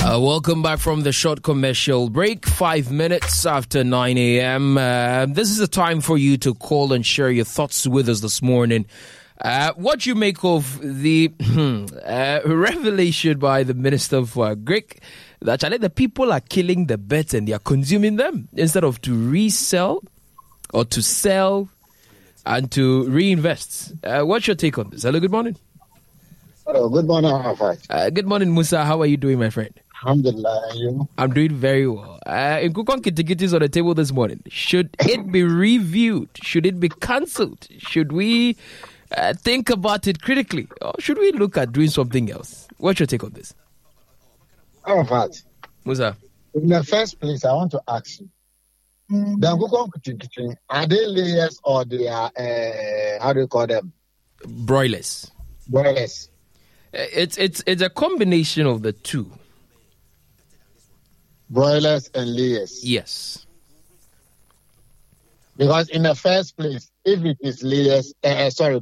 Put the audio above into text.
Welcome back from the short commercial break. 5 minutes after 9 a.m. This is the time for you to call and share your thoughts with us this morning. What you make of the revelation by the Minister for Agric that the people are killing the birds and they are consuming them instead of to resell or to sell and to reinvest. What's your take on this? Hello, good morning. Hello, good morning, Arafat. Good morning, Musa. How are you doing, my friend? Alhamdulillah, you? I'm doing very well. In Kukon Kitikiti is on the table this morning. Should it be reviewed? Should it be cancelled? Should we think about it critically? Or should we look at doing something else? What's your take on this? Arafat. Musa. In the first place, I want to ask you. The Kukon Kitikiti, are they layers or they are, how do you call them? Broilers. Broilers. It's a combination of the two. Broilers and layers. Yes. Because in the first place, if it is layers,